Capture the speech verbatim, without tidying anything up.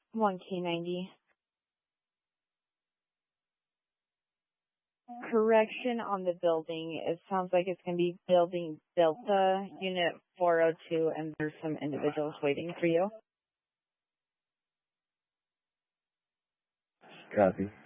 one K ninety. Correction on the building. It sounds like it's going to be building Delta, Unit four oh two, and there's some individuals waiting for you. Copy.